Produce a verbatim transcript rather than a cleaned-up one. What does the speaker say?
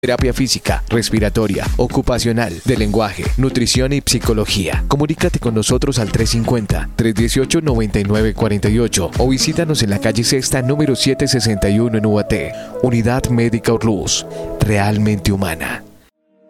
terapia física, respiratoria, ocupacional, de lenguaje, nutrición y psicología. Comunícate con nosotros al tres cinco cero, tres uno ocho, nueve nueve cuatro ocho o visítanos en la calle Sexta número setecientos sesenta y uno en Ubaté. Unidad Médica Urlús, realmente humana.